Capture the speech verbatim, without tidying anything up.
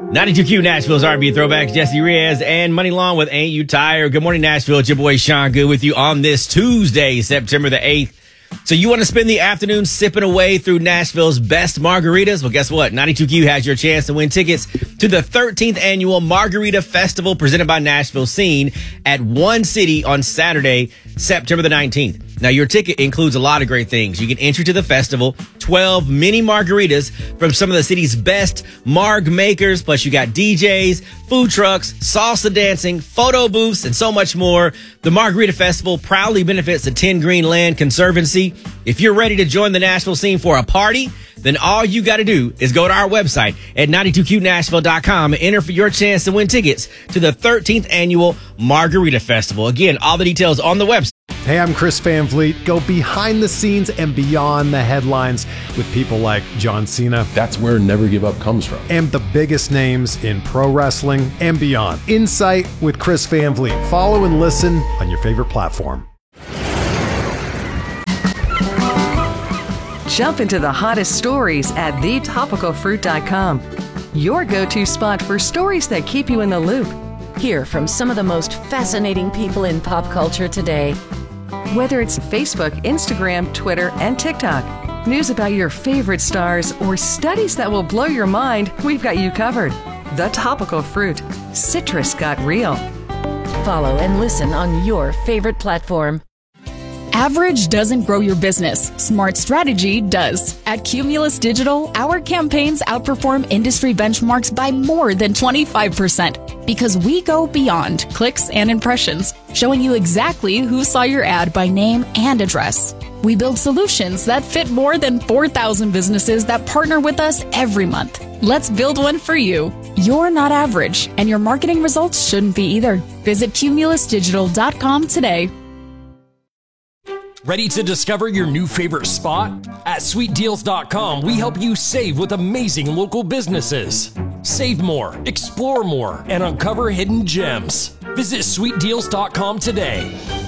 ninety-two Q Nashville's R and B Throwbacks, Jesse Reyes and Money Long with Ain't You Tired. Good morning, Nashville. It's your boy Sean Good with you on this Tuesday, September the eighth. So you want to spend the afternoon sipping away through Nashville's best margaritas? Well, guess what? ninety-two Q has your chance to win tickets to the thirteenth Annual Margarita Festival presented by Nashville Scene at One City on Saturday, September the nineteenth. Now, your ticket includes a lot of great things. You can enter to the festival, twelve mini margaritas from some of the city's best marg makers, plus you got D Js, food trucks, salsa dancing, photo booths, and so much more. The Margarita Festival proudly benefits the ten Green Land Conservancy. If you're ready to join the Nashville Scene for a party, then all you got to do is go to our website at ninety-two Q Nashville dot com and enter for your chance to win tickets to the thirteenth Annual Margarita Festival. Again, all the details on the website. Hey, I'm Chris Van Vliet. Go behind the scenes and beyond the headlines with people like John Cena. That's where Never Give Up comes from. And the biggest names in pro wrestling and beyond. Insight with Chris Van Vliet. Follow and listen on your favorite platform. Jump into the hottest stories at the topical fruit dot com. Your go-to spot for stories that keep you in the loop. Hear from some of the most fascinating people in pop culture today. Whether it's Facebook, Instagram, Twitter, and TikTok, news about your favorite stars, or studies that will blow your mind, we've got you covered. The Topical Fruit. Citrus got real. Follow and listen on your favorite platform. Average doesn't grow your business. Smart strategy does. At Cumulus Digital, our campaigns outperform industry benchmarks by more than twenty-five percent because we go beyond clicks and impressions, showing you exactly who saw your ad by name and address. We build solutions that fit more than four thousand businesses that partner with us every month. Let's build one for you. You're not average, and your marketing results shouldn't be either. Visit cumulus digital dot com today. Ready to discover your new favorite spot? At sweet deals dot com, we help you save with amazing local businesses. Save more, explore more, and uncover hidden gems. Visit sweet deals dot com today.